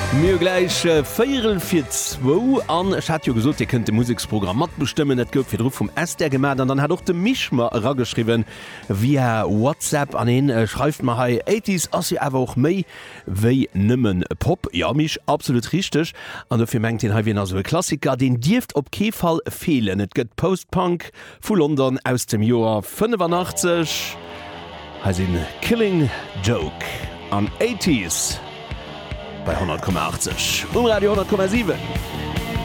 Mir gleich 4:42 an hat jo gesot, ihr könnt de Musiksprogramm mat bestimmen, net gouf fir Ruf vom SDR gemerk, an dann hat auch de Mischmer rageschrieben via WhatsApp an den schreift ma hai 80s as sie awer auch méi wéi nimmen Pop. Ja mich absolut richtig. An dafür mengt den ha wie as Klassiker, den Dift op Kefall fehlen. Et gëtt Postpunk vu London aus dem Joar 85. Hasinn Killing Joke an 80s. Bei 100,80 Radio 100,7.